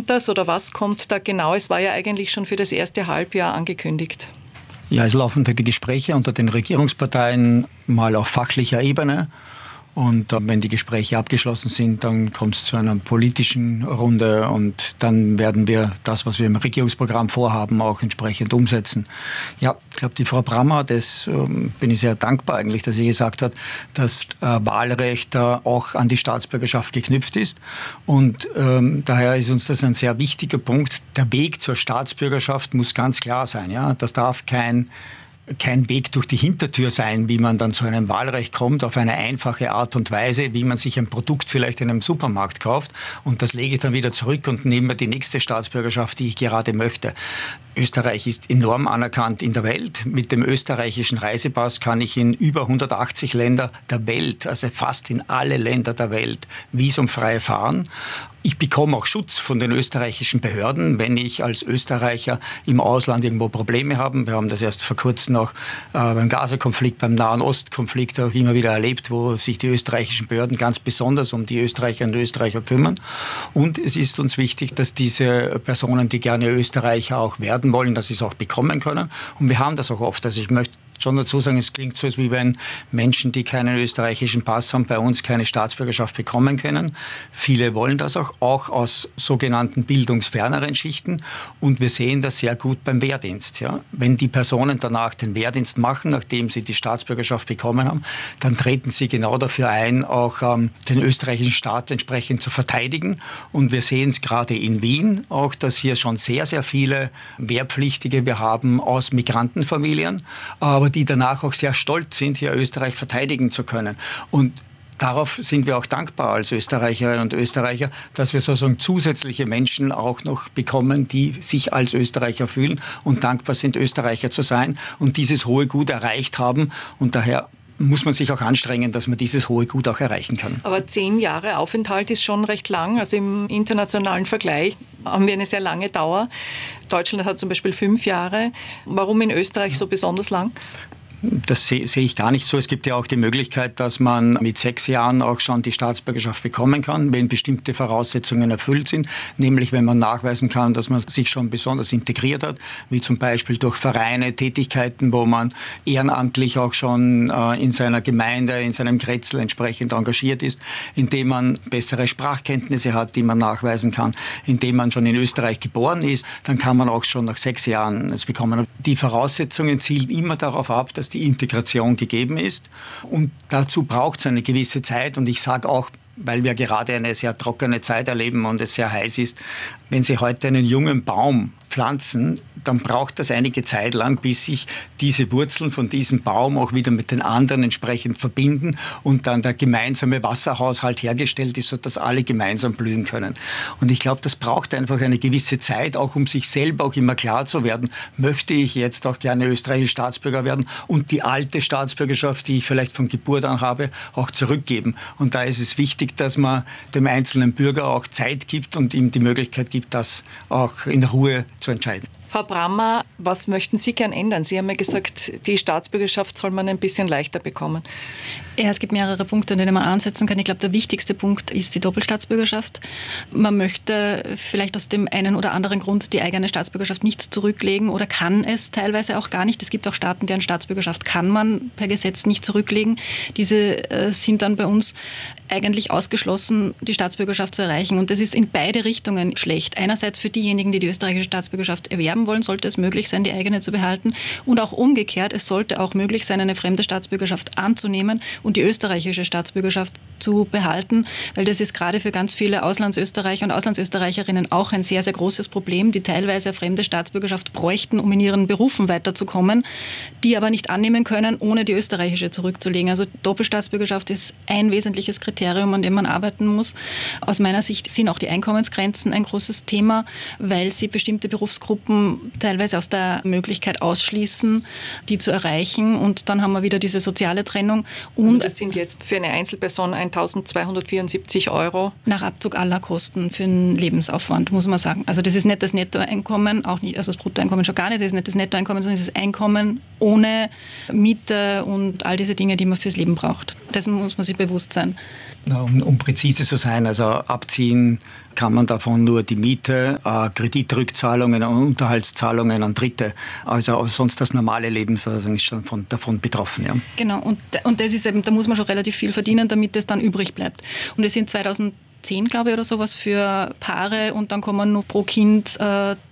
kommt das oder was kommt da genau? Es war ja eigentlich schon für das erste Halbjahr angekündigt. Ja, es laufen die Gespräche unter den Regierungsparteien mal auf fachlicher Ebene. Und wenn die Gespräche abgeschlossen sind, dann kommt es zu einer politischen Runde und dann werden wir das, was wir im Regierungsprogramm vorhaben, auch entsprechend umsetzen. Ja, ich glaube, die Frau Brammer, das bin ich sehr dankbar eigentlich, dass sie gesagt hat, dass Wahlrecht auch an die Staatsbürgerschaft geknüpft ist. Und daher ist uns das ein sehr wichtiger Punkt. Der Weg zur Staatsbürgerschaft muss ganz klar sein. Ja? Das darf kein Weg durch die Hintertür sein, wie man dann zu einem Wahlrecht kommt, auf eine einfache Art und Weise, wie man sich ein Produkt vielleicht in einem Supermarkt kauft und das lege ich dann wieder zurück und nehme mir die nächste Staatsbürgerschaft, die ich gerade möchte. Österreich ist enorm anerkannt in der Welt. Mit dem österreichischen Reisepass kann ich in über 180 Länder der Welt, also fast in alle Länder der Welt, visumfrei fahren. Ich bekomme auch Schutz von den österreichischen Behörden, wenn ich als Österreicher im Ausland irgendwo Probleme habe. Wir haben das erst vor kurzem auch beim Gaza-Konflikt, beim Nahen Ost-Konflikt auch immer wieder erlebt, wo sich die österreichischen Behörden ganz besonders um die Österreicherinnen und Österreicher kümmern. Und es ist uns wichtig, dass diese Personen, die gerne Österreicher auch werden wollen, dass sie es auch bekommen können. Und wir haben das auch oft. Also ich möchte schon dazu sagen, es klingt so, als wie wenn Menschen, die keinen österreichischen Pass haben, bei uns keine Staatsbürgerschaft bekommen können. Viele wollen das auch aus sogenannten bildungsferneren Schichten. Und wir sehen das sehr gut beim Wehrdienst. Ja? Wenn die Personen danach den Wehrdienst machen, nachdem sie die Staatsbürgerschaft bekommen haben, dann treten sie genau dafür ein, auch den österreichischen Staat entsprechend zu verteidigen. Und wir sehen es gerade in Wien auch, dass hier schon sehr, sehr viele Wehrpflichtige wir haben aus Migrantenfamilien, aber die danach auch sehr stolz sind, hier Österreich verteidigen zu können. Und darauf sind wir auch dankbar als Österreicherinnen und Österreicher, dass wir sozusagen zusätzliche Menschen auch noch bekommen, die sich als Österreicher fühlen und dankbar sind, Österreicher zu sein und dieses hohe Gut erreicht haben. Und daher muss man sich auch anstrengen, dass man dieses hohe Gut auch erreichen kann. Aber 10 Jahre Aufenthalt ist schon recht lang. Also im internationalen Vergleich haben wir eine sehr lange Dauer. Deutschland hat zum Beispiel 5 Jahre. Warum in Österreich so besonders lang? Das sehe ich gar nicht so. Es gibt ja auch die Möglichkeit, dass man mit 6 Jahren auch schon die Staatsbürgerschaft bekommen kann, wenn bestimmte Voraussetzungen erfüllt sind. Nämlich, wenn man nachweisen kann, dass man sich schon besonders integriert hat, wie zum Beispiel durch Vereine, Tätigkeiten, wo man ehrenamtlich auch schon in seiner Gemeinde, in seinem Kretzel entsprechend engagiert ist, indem man bessere Sprachkenntnisse hat, die man nachweisen kann, indem man schon in Österreich geboren ist, dann kann man auch schon nach 6 Jahren es bekommen. Die Voraussetzungen zielen immer darauf ab, dass die Integration gegeben ist. Und dazu braucht es eine gewisse Zeit. Und ich sage auch, weil wir gerade eine sehr trockene Zeit erleben und es sehr heiß ist, wenn Sie heute einen jungen Baum pflanzen, dann braucht das einige Zeit lang, bis sich diese Wurzeln von diesem Baum auch wieder mit den anderen entsprechend verbinden und dann der gemeinsame Wasserhaushalt hergestellt ist, sodass alle gemeinsam blühen können. Und ich glaube, das braucht einfach eine gewisse Zeit, auch um sich selber auch immer klar zu werden, möchte ich jetzt auch gerne österreichischer Staatsbürger werden und die alte Staatsbürgerschaft, die ich vielleicht von Geburt an habe, auch zurückgeben. Und da ist es wichtig, dass man dem einzelnen Bürger auch Zeit gibt und ihm die Möglichkeit gibt, das auch in Ruhe zu entscheiden. Frau Brammer, was möchten Sie gern ändern? Sie haben ja gesagt, die Staatsbürgerschaft soll man ein bisschen leichter bekommen. Ja, es gibt mehrere Punkte, an denen man ansetzen kann. Ich glaube, der wichtigste Punkt ist die Doppelstaatsbürgerschaft. Man möchte vielleicht aus dem einen oder anderen Grund die eigene Staatsbürgerschaft nicht zurücklegen oder kann es teilweise auch gar nicht. Es gibt auch Staaten, deren Staatsbürgerschaft kann man per Gesetz nicht zurücklegen. Diese sind dann bei uns eigentlich ausgeschlossen, die Staatsbürgerschaft zu erreichen. Und das ist in beide Richtungen schlecht. Einerseits für diejenigen, die die österreichische Staatsbürgerschaft erwerben wollen, sollte es möglich sein, die eigene zu behalten. Und auch umgekehrt, es sollte auch möglich sein, eine fremde Staatsbürgerschaft anzunehmen und die österreichische Staatsbürgerschaft zu behalten, weil das ist gerade für ganz viele Auslandsösterreicher und Auslandsösterreicherinnen auch ein sehr, sehr großes Problem, die teilweise eine fremde Staatsbürgerschaft bräuchten, um in ihren Berufen weiterzukommen, die aber nicht annehmen können, ohne die österreichische zurückzulegen. Also Doppelstaatsbürgerschaft ist ein wesentliches Kriterium, an dem man arbeiten muss. Aus meiner Sicht sind auch die Einkommensgrenzen ein großes Thema, weil sie bestimmte Berufsgruppen teilweise aus der Möglichkeit ausschließen, die zu erreichen. Und dann haben wir wieder diese soziale Trennung. Und das sind jetzt für eine Einzelperson 1.274 €. Nach Abzug aller Kosten für den Lebensaufwand, muss man sagen. Also das ist nicht das Nettoeinkommen, auch nicht, also das Bruttoeinkommen schon gar nicht, das ist nicht das Nettoeinkommen, sondern das Einkommen ohne Miete und all diese Dinge, die man fürs Leben braucht. Dessen muss man sich bewusst sein. Um präzise zu sein, also abziehen kann man davon nur die Miete, Kreditrückzahlungen und Unterhaltszahlungen an Dritte. Also sonst das normale Leben ist schon davon betroffen. Ja. Genau, und das ist eben, da muss man schon relativ viel verdienen, damit es dann übrig bleibt. Und es sind 2010, glaube ich, oder sowas für Paare und dann kommen nur pro Kind